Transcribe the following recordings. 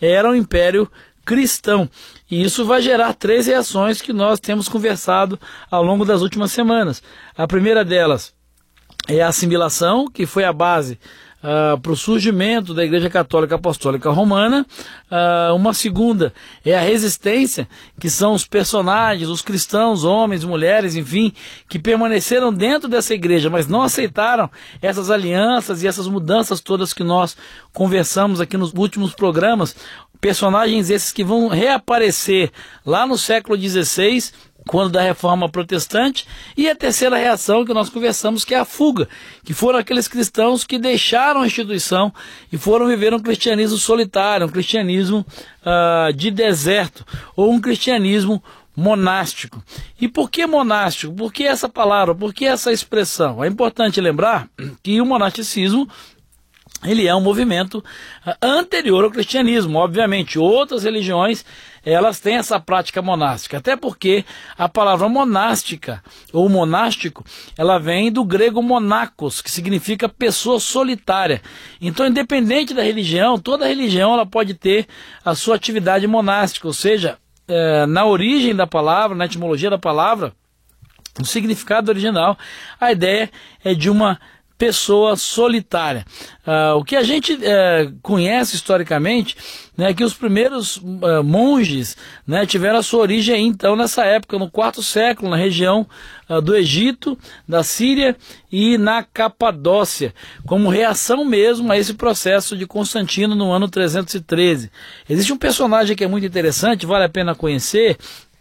era o Império Cristão. E isso vai gerar 3 reações que nós temos conversado ao longo das últimas semanas. A primeira delas é a assimilação, que foi a base para o surgimento da Igreja Católica Apostólica Romana. Uma segunda é a resistência, que são os personagens, os cristãos, homens, mulheres, enfim, que permaneceram dentro dessa igreja, mas não aceitaram essas alianças e essas mudanças todas que nós conversamos aqui nos últimos programas. Personagens esses que vão reaparecer lá no século XVI, quando da Reforma Protestante. E a terceira reação que nós conversamos, que é a fuga, que foram aqueles cristãos que deixaram a instituição e foram viver um cristianismo solitário, um cristianismo de deserto, ou um cristianismo monástico. E por que monástico? Por que essa palavra? Por que essa expressão? É importante lembrar que o monasticismo ele é um movimento anterior ao cristianismo. Obviamente, outras religiões, elas têm essa prática monástica, até porque a palavra monástica, ou monástico, ela vem do grego monacos, que significa pessoa solitária. Então, independente da religião, toda religião ela pode ter a sua atividade monástica, ou seja, na origem da palavra, na etimologia da palavra, no significado original, a ideia é de uma pessoa solitária. O que a gente conhece historicamente, né, que os primeiros monges, né, tiveram a sua origem então nessa época, no 4º século, na região do Egito, da Síria e na Capadócia, como reação mesmo a esse processo de Constantino no ano 313. Existe um personagem que é muito interessante, vale a pena conhecer,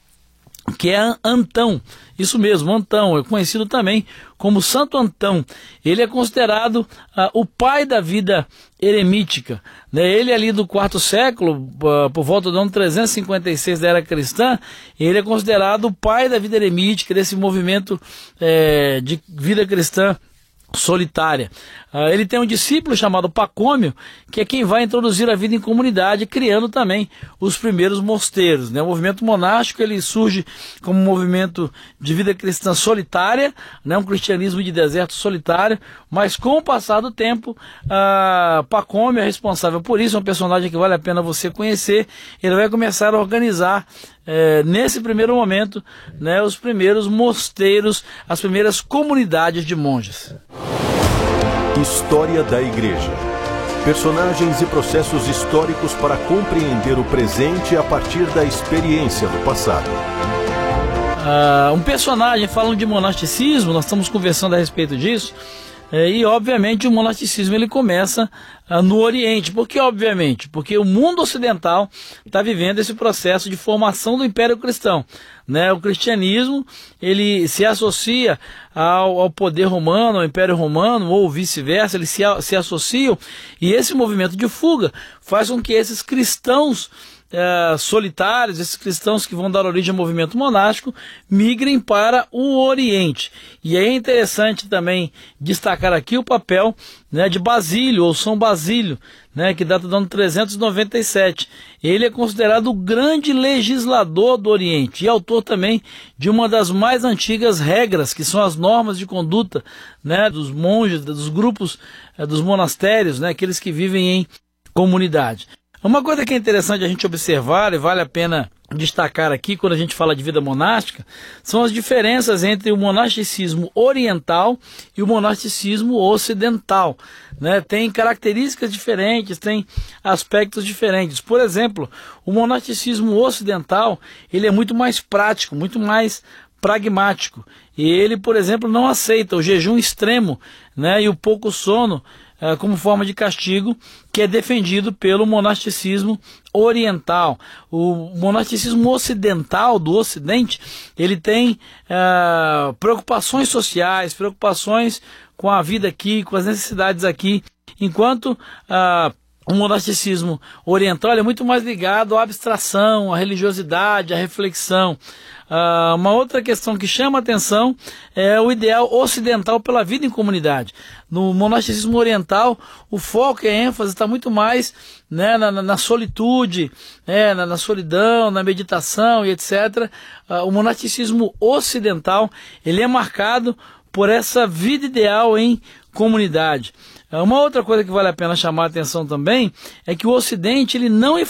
que é Antão. Isso mesmo, Antão, é conhecido também como Santo Antão. Ele é considerado o pai da vida eremítica, né? Ele ali do 4º século, por volta do ano 356 da era cristã, ele é considerado o pai da vida eremítica, desse movimento de vida cristã solitária. Ele tem um discípulo chamado Pacômio, que é quem vai introduzir a vida em comunidade, criando também os primeiros mosteiros, né? O movimento monástico ele surge como um movimento de vida cristã solitária, né? Um cristianismo de deserto solitário, mas com o passar do tempo, Pacômio é responsável por isso, é um personagem que vale a pena você conhecer. Ele vai começar a organizar nesse primeiro momento, né, os primeiros mosteiros, as primeiras comunidades de monges. História da Igreja. Personagens e processos históricos para compreender o presente a partir da experiência do passado. Um personagem, falando de monasticismo, nós estamos conversando a respeito disso, e obviamente o monasticismo ele começa no Oriente. Por que obviamente? Porque o mundo ocidental está vivendo esse processo de formação do Império Cristão, né? O cristianismo ele se associa ao poder romano, ao Império Romano, ou vice-versa, eles se associam, e esse movimento de fuga faz com que esses cristãos solitários, esses cristãos que vão dar origem ao movimento monástico, migrem para o Oriente. E é interessante também destacar aqui o papel, né, de Basílio, ou São Basílio, né, que data do ano 397. Ele é considerado o grande legislador do Oriente e autor também de uma das mais antigas regras, que são as normas de conduta, né, dos monges, dos grupos, dos monastérios, né, aqueles que vivem em comunidade. Uma coisa que é interessante a gente observar e vale a pena destacar aqui quando a gente fala de vida monástica são as diferenças entre o monasticismo oriental e o monasticismo ocidental, né? Tem características diferentes, tem aspectos diferentes. Por exemplo, o monasticismo ocidental ele é muito mais prático, muito mais pragmático. E ele, por exemplo, não aceita o jejum extremo, né, e o pouco sono como forma de castigo, que é defendido pelo monasticismo oriental. O monasticismo ocidental, do Ocidente, ele tem preocupações sociais, preocupações com a vida aqui, com as necessidades aqui, enquanto o monasticismo oriental é muito mais ligado à abstração, à religiosidade, à reflexão. Uma outra questão que chama a atenção é o ideal ocidental pela vida em comunidade. No monasticismo oriental, o foco e a ênfase está muito mais, né, na solitude, né, na solidão, na meditação e etc. O monasticismo ocidental ele é marcado por essa vida ideal em comunidade. Uma outra coisa que vale a pena chamar a atenção também é que o Ocidente ele não